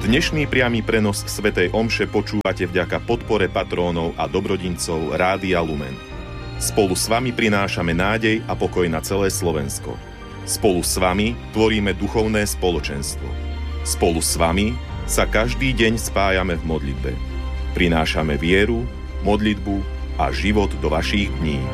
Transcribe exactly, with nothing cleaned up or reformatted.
Dnešný priamy prenos svätej omše počúvate vďaka podpore patrónov a dobrodincov Rádia Lumen. Spolu s vami prinášame nádej a pokoj na celé Slovensko. Spolu s vami tvoríme duchovné spoločenstvo. Spolu s vami sa každý deň spájame v modlitbe. Prinášame vieru, modlitbu a život do vašich dní.